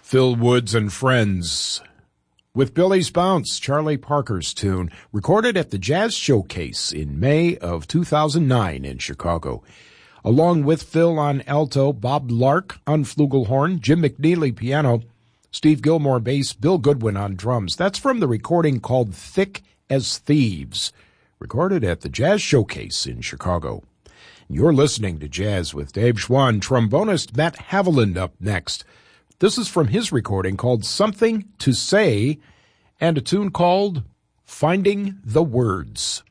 Phil Woods and Friends with Billy's Bounce, Charlie Parker's tune, recorded at the Jazz Showcase in May of 2009 in Chicago. Along with Phil on alto, Bob Lark on flugelhorn, Jim McNeely piano, Steve Gilmore bass, Bill Goodwin on drums. That's from the recording called Thick as Thieves, recorded at the Jazz Showcase in Chicago. You're listening to Jazz with Dave Schwann. Trombonist Matt Haviland up next. This is from his recording called Something to Say, and a tune called Finding the Words.